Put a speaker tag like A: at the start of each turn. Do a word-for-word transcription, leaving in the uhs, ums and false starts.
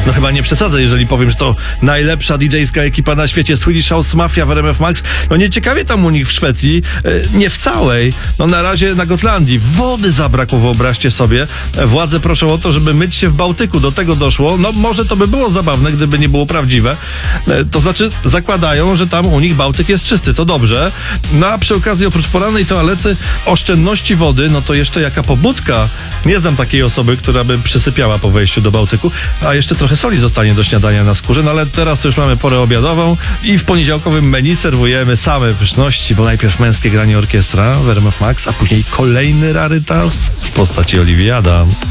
A: No chyba nie przesadzę, jeżeli powiem, że to najlepsza didżejska ekipa na świecie, Swedish House Mafia w R M F Max. No nieciekawie tam u nich w Szwecji, nie w całej, no na razie na Gotlandii. Wody zabrakło, wyobraźcie sobie. Władze proszą o to, żeby myć się w Bałtyku. Do tego doszło. No może to by było zabawne, gdyby nie było prawdziwe. To znaczy zakładają, że tam u nich Bałtyk jest czysty, to dobrze. No a przy okazji oprócz porannej toalety, oszczędności wody, no to jeszcze jaka pobudka. Nie znam takiej osoby, która by przysypiała po wejściu do Bałtyku, a jeszcze trochę soli zostanie do śniadania na skórze, no ale teraz to już mamy porę obiadową i w poniedziałkowym menu serwujemy same pyszności, bo najpierw męskie granie orkiestra w R M F Max, a później kolejny rarytas w postaci Olivia Adams.